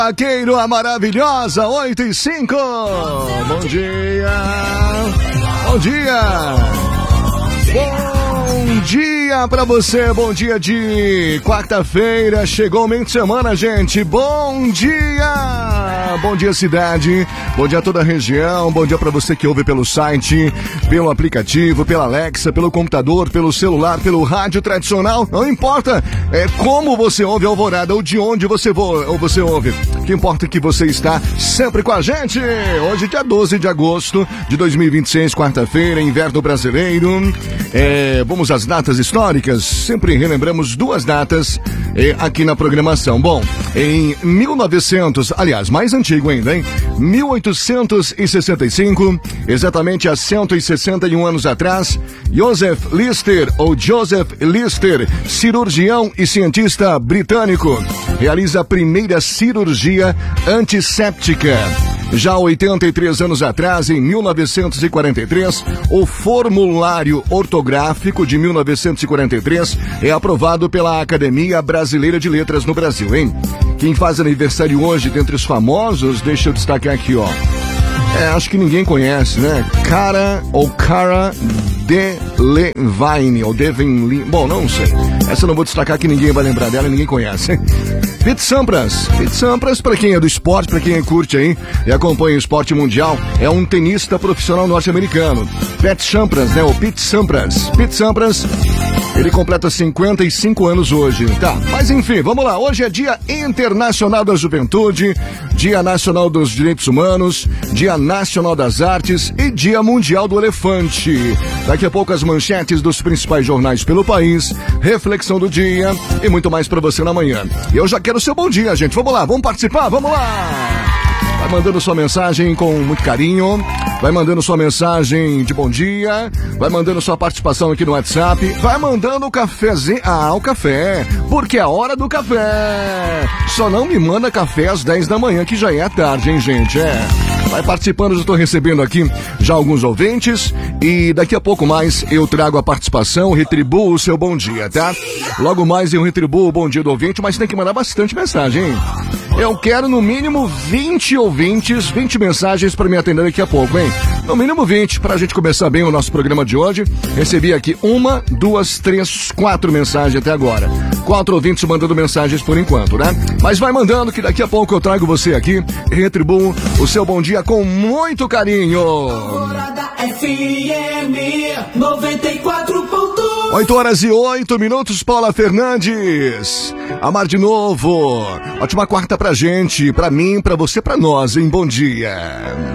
Vaqueiro, a maravilhosa, 8h05. Bom dia. Bom dia. Bom dia pra você, bom dia de quarta-feira, chegou o meio de semana, gente, bom dia! Bom dia, cidade, bom dia a toda a região, bom dia pra você que ouve pelo site, pelo aplicativo, pela Alexa, pelo computador, pelo celular, pelo rádio tradicional, não importa como você ouve a Alvorada ou de onde você ouve, o que importa é que você está sempre com a gente. Hoje, dia 12 de agosto de 2026, quarta-feira, inverno brasileiro. Vamos às datas históricas, sempre relembramos duas datas aqui na programação. Bom, em 1900, aliás, mais antigo ainda, hein? 1865, exatamente há 161 anos atrás, Joseph Lister, cirurgião e cientista britânico, realiza a primeira cirurgia antisséptica. Já 83 anos atrás, em 1943, o formulário ortográfico de 1943 é aprovado pela Academia Brasileira de Letras no Brasil, hein? Quem faz aniversário hoje, dentre os famosos, deixa eu destacar aqui, ó. Acho que ninguém conhece, né? Cara Delevingne, ou Devine, bom, não sei. Essa eu não vou destacar que ninguém vai lembrar dela e ninguém conhece. Pete Sampras, pra quem é do esporte, pra quem curte aí e acompanha o esporte mundial, é um tenista profissional norte-americano. Pete Sampras, né? O Pete Sampras, ele completa 55 anos hoje, tá? Mas enfim, vamos lá. Hoje é Dia Internacional da Juventude, Dia Nacional dos Direitos Humanos, Dia Nacional das Artes e Dia Mundial do Elefante. Daqui a pouco as manchetes dos principais jornais pelo país, reflexão do dia e muito mais pra você na manhã. E eu já quero o seu bom dia, gente. Vamos lá, vamos participar? Vamos lá! Vai mandando sua mensagem com muito carinho, vai mandando sua mensagem de bom dia, vai mandando sua participação aqui no WhatsApp, vai mandando o cafezinho, o café, porque é a hora do café. Só não me manda café às 10 da manhã, que já é tarde, hein, gente? Vai participando, eu estou recebendo aqui já alguns ouvintes e daqui a pouco mais eu trago a participação, retribuo o seu bom dia, tá? Logo mais eu retribuo o bom dia do ouvinte, mas tem que mandar bastante mensagem, hein? Eu quero no mínimo 20 ouvintes, 20 mensagens para me atender daqui a pouco, hein? No mínimo 20, pra gente começar bem o nosso programa de hoje. Recebi aqui 1, 2, 3, 4 mensagens até agora. 4 ouvintes mandando mensagens por enquanto, né? Mas vai mandando que daqui a pouco eu trago você aqui e retribuo o seu bom dia com muito carinho. Alvorada FM 94.1. 8h08, Paula Fernandes. Amar de novo. Ótima quarta pra gente, pra mim, pra você, pra nós, hein? Bom dia.